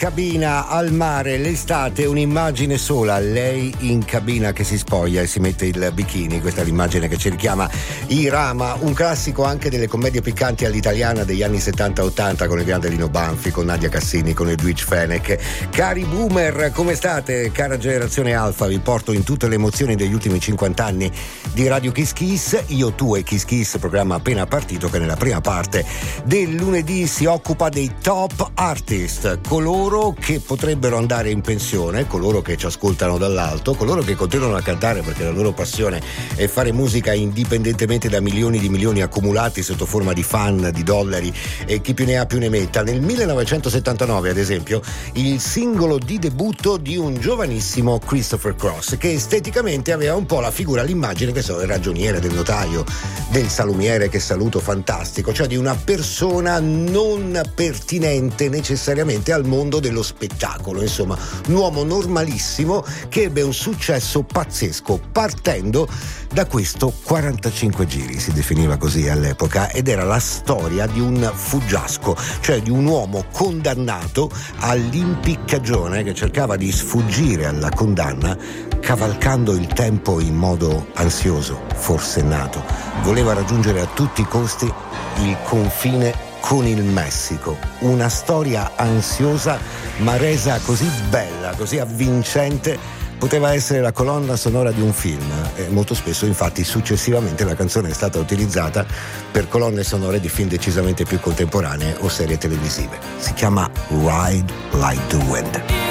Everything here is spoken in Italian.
cabina al mare, l'estate, un'immagine sola, lei in cabina che si spoglia e si mette il bikini. Questa è l'immagine che ci richiama Irama, un classico anche delle commedie piccanti all'italiana degli anni 70-80 con il grande Lino Banfi, con Nadia Cassini, con Edwige Fenech. Cari boomer, come state? Cara generazione Alfa, vi porto in tutte le emozioni degli ultimi 50 anni di Radio Kiss Kiss, Io, Tu e Kiss Kiss, programma appena partito che nella prima parte del lunedì si occupa dei top artist, coloro che potrebbero andare in pensione, coloro che ci ascoltano dall'alto, coloro che continuano a cantare perché la loro passione è fare musica indipendentemente da milioni di milioni accumulati sotto forma di fan, di dollari, e chi più ne ha più ne metta. Nel 1979, ad esempio, il singolo di debutto di un giovanissimo Christopher Cross, che esteticamente aveva un po' la figura, l'immagine, che so, del ragioniere, del notaio, del salumiere che saluto fantastico, cioè di una persona non pertinente necessariamente al mondo dello spettacolo, insomma un uomo normalissimo che ebbe un successo pazzesco partendo da questo 45 giri, si definiva così all'epoca, ed era la storia di un fuggiasco, cioè di un uomo condannato all'impiccagione che cercava di sfuggire alla condanna cavalcando il tempo in modo ansioso, forsennato. Voleva raggiungere a tutti i costi il confine con il Messico, una storia ansiosa ma resa così bella, così avvincente, poteva essere la colonna sonora di un film, e molto spesso infatti successivamente la canzone è stata utilizzata per colonne sonore di film decisamente più contemporanee o serie televisive. Si chiama Ride Like the Wind.